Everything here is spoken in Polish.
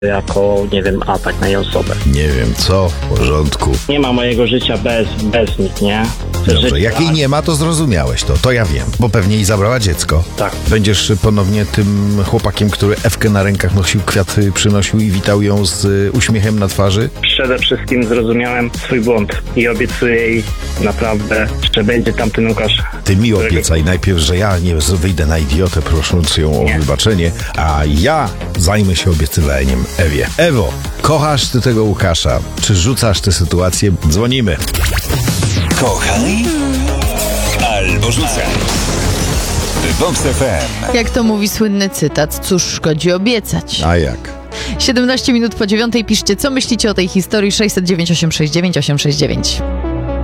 jako, nie wiem, atak na jej osobę. Nie wiem, co w porządku. Nie ma mojego życia bez nich, nie? Dobrze, jak jej nie ma, to zrozumiałeś to ja wiem, bo pewnie jej zabrała dziecko. Tak. Będziesz ponownie tym chłopakiem, który Ewkę na rękach nosił, kwiaty przynosił i witał ją z uśmiechem na twarzy? Przede wszystkim zrozumiałem swój błąd i obiecuję jej naprawdę, że będzie tamten Łukasz. Ty mi obiecaj najpierw, że ja nie wyjdę na idiotę, prosząc ją o wybaczenie, a ja zajmę się obiecywaniem Ewie. Ewo, kochasz ty tego Łukasza? Czy rzucasz tę sytuację? Dzwonimy. Kochaj albo rzucaj. Vox FM. Jak to mówi słynny cytat, cóż szkodzi obiecać. A jak? 17 minut po 9:00 piszcie, co myślicie o tej historii. 609 869 869.